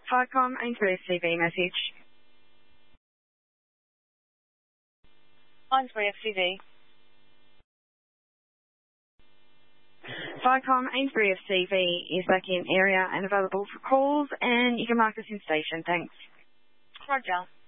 Vicom, Ainsbury FCV message. Ainsbury FCV. Vicom, Ainsbury FCV is back in area and available for calls, and you can mark us in station. Thanks. Roger.